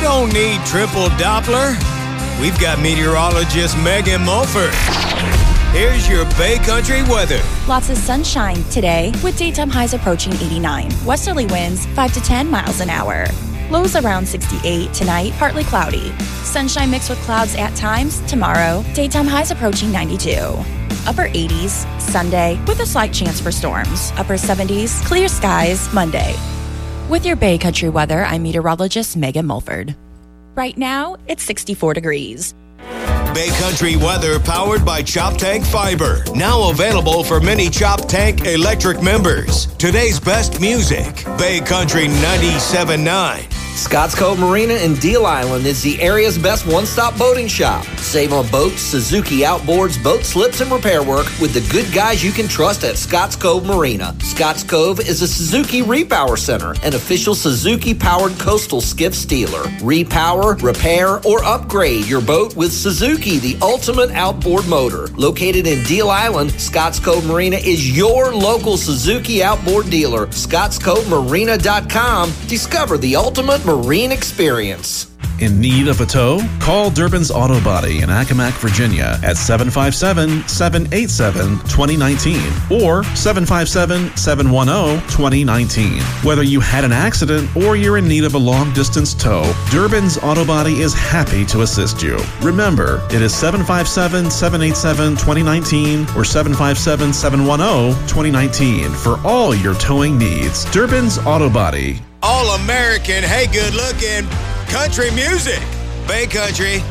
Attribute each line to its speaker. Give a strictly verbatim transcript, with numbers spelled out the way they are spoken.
Speaker 1: don't need triple Doppler. We've got meteorologist Megan Mulford. Here's your Bay Country weather.
Speaker 2: Lots of sunshine today with daytime highs approaching eighty-nine. Westerly winds five to ten miles an hour. Lows around sixty-eight tonight, partly cloudy. Sunshine mixed with clouds at times tomorrow. Daytime highs approaching ninety-two. Upper eighties Sunday with a slight chance for storms. Upper seventies, clear skies Monday. With your Bay Country weather, I'm meteorologist Megan Mulford. Right now, it's sixty-four degrees.
Speaker 1: Bay Country weather powered by Chop Tank Fiber. Now available for many Chop Tank Electric members. Today's best music. Bay Country ninety-seven point nine.
Speaker 3: Scotts Cove Marina in Deal Island is the area's best one-stop boating shop. Save on boats, Suzuki outboards, boat slips, and repair work with the good guys you can trust at Scotts Cove Marina. Scotts Cove is a Suzuki Repower Center, an official Suzuki-powered coastal skiff dealer. Repower, repair, or upgrade your boat with Suzuki, the ultimate outboard motor. Located in Deal Island, Scotts Cove Marina is your local Suzuki outboard dealer. Scotts Cove Marina dot com. Discover the ultimate marine experience.
Speaker 4: In need of a tow? Call Durbin's Auto Body in Accomack, Virginia at seven five seven, seven eight seven, two zero one nine or seven five seven, seven one zero, two zero one nine. Whether you had an accident or you're in need of a long-distance tow, Durbin's Auto Body is happy to assist you. Remember, it is seven five seven, seven eight seven, two zero one nine or seven five seven, seven one zero, two zero one nine for all your towing needs. Durbin's Auto Body.
Speaker 1: All American, hey, good looking country music. Bay Country